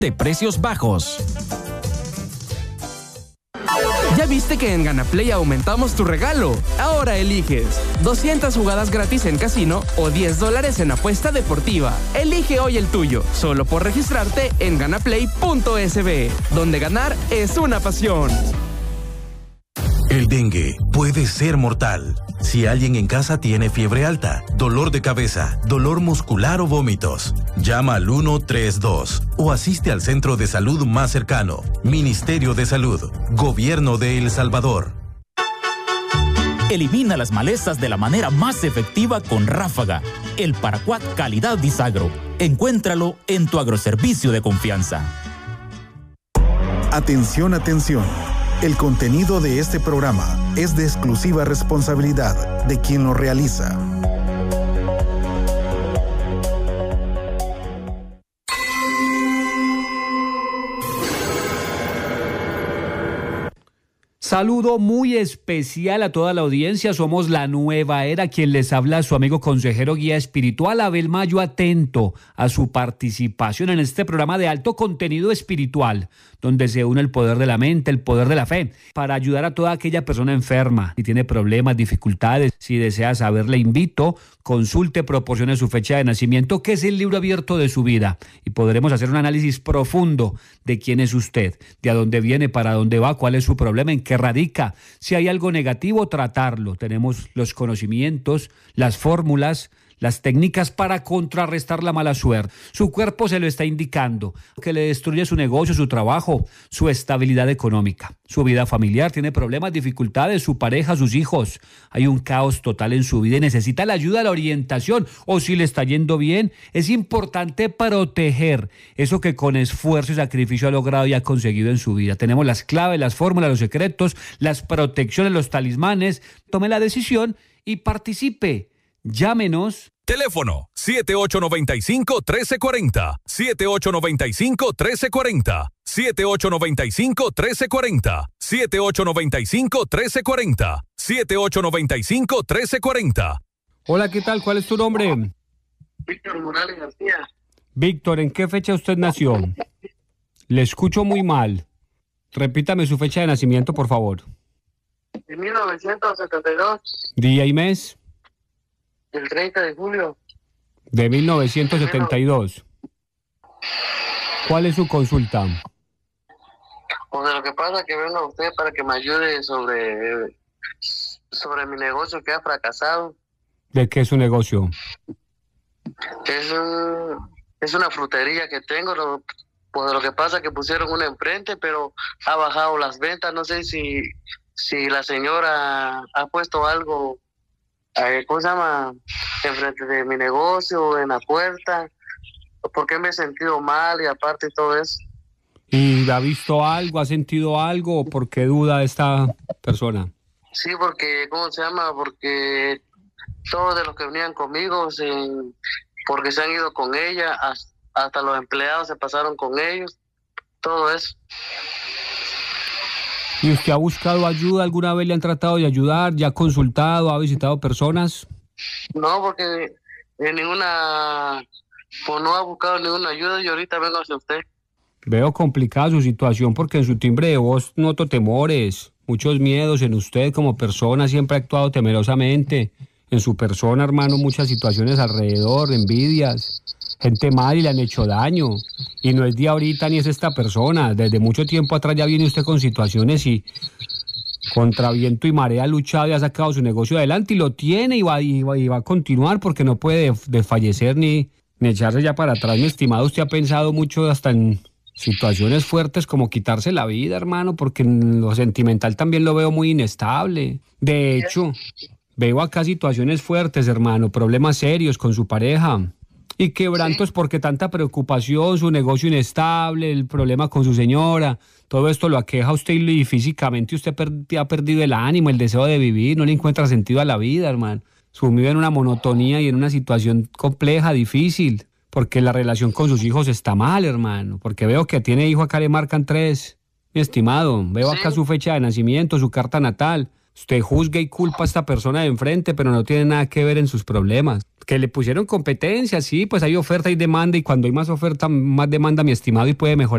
de precios bajos. ¿Ya viste que en Ganaplay aumentamos tu regalo? Ahora eliges 200 jugadas gratis en casino o $10 en apuesta deportiva. Elige hoy el tuyo, solo por registrarte en ganaplay.sb, donde ganar es una pasión. El dengue puede ser mortal. Si alguien en casa tiene fiebre alta, dolor de cabeza, dolor muscular o vómitos, llama al 132 o asiste al centro de salud más cercano. Ministerio de Salud, Gobierno de El Salvador. Elimina las malezas de la manera más efectiva con Ráfaga, el paraquat calidad Disagro. Encuéntralo en tu agroservicio de confianza. Atención, atención. El contenido de este programa es de exclusiva responsabilidad de quien lo realiza. Saludo muy especial a toda la audiencia. Somos La Nueva Era, quien les habla su amigo consejero guía espiritual Abel Mayo, atento a su participación en este programa de alto contenido espiritual, donde se une el poder de la mente, el poder de la fe, para ayudar a toda aquella persona enferma. Si tiene problemas, dificultades, si desea saber, le invito, consulte, proporcione su fecha de nacimiento, que es el libro abierto de su vida, y podremos hacer un análisis profundo de quién es usted, de a dónde viene, para dónde va, cuál es su problema, en qué radica. Si hay algo negativo, tratarlo. Tenemos los conocimientos, las fórmulas, las técnicas para contrarrestar la mala suerte. Su cuerpo se lo está indicando, que le destruye su negocio, su trabajo, su estabilidad económica, su vida familiar, tiene problemas, dificultades, su pareja, sus hijos. Hay un caos total en su vida y necesita la ayuda, la orientación. O si le está yendo bien, es importante proteger eso que con esfuerzo y sacrificio ha logrado y ha conseguido en su vida. Tenemos las claves, las fórmulas, los secretos, las protecciones, los talismanes. Tome la decisión y participe. Llámenos. Teléfono 7895-1340, 7895-1340, 7895-1340, 7895-1340, 7895-1340. Hola, ¿qué tal? ¿Cuál es tu nombre? Víctor Morales García. Víctor, ¿en qué fecha usted nació? Le escucho muy mal. Repítame su fecha de nacimiento, por favor. En 1972. ¿Día y mes? El 30 de julio. De 1972. ¿Cuál es su consulta? Pues lo que pasa es que vengo a usted para que me ayude sobre mi negocio que ha fracasado. ¿De qué es su negocio? Es una frutería que tengo. Pues lo que pasa es que pusieron una enfrente, pero ha bajado las ventas. No sé si la señora ha puesto algo, ¿cómo se llama?, enfrente de mi negocio, en la puerta, porque me he sentido mal y aparte todo eso. ¿Y ha visto algo, ha sentido algo? ¿Por qué duda esta persona? Sí, porque, ¿cómo se llama?, porque todos de los que venían conmigo, porque se han ido con ella, hasta los empleados se pasaron con ellos, todo eso. ¿Y usted ha buscado ayuda? ¿Alguna vez le han tratado de ayudar? ¿Ya ha consultado? ¿Ha visitado personas? No, porque pues no ha buscado ninguna ayuda y ahorita vengo hacia usted. Veo complicada su situación porque en su timbre de voz noto temores, muchos miedos en usted como persona, siempre ha actuado temerosamente. En su persona, hermano, muchas situaciones alrededor, envidias, gente mal y le han hecho daño. Y no es de ahorita ni es esta persona. Desde mucho tiempo atrás ya viene usted con situaciones y contra viento y marea ha luchado y ha sacado su negocio adelante y lo tiene y va a continuar porque no puede desfallecer ni echarse ya para atrás. Mi estimado, usted ha pensado mucho hasta en situaciones fuertes como quitarse la vida, hermano, porque en lo sentimental también lo veo muy inestable. De hecho, veo acá situaciones fuertes, hermano, problemas serios con su pareja. Y quebrantos porque tanta preocupación, su negocio inestable, el problema con su señora, todo esto lo aqueja a usted y físicamente usted ha perdido el ánimo, el deseo de vivir, no le encuentra sentido a la vida, hermano. Sumido en una monotonía y en una situación compleja, difícil, porque la relación con sus hijos está mal, hermano, porque veo que tiene hijo, acá le marcan 3. Mi estimado, veo acá su fecha de nacimiento, su carta natal. Usted juzga y culpa a esta persona de enfrente, pero no tiene nada que ver en sus problemas. Que le pusieron competencia, sí, pues hay oferta y demanda, y cuando hay más oferta, más demanda, mi estimado, y puede mejorar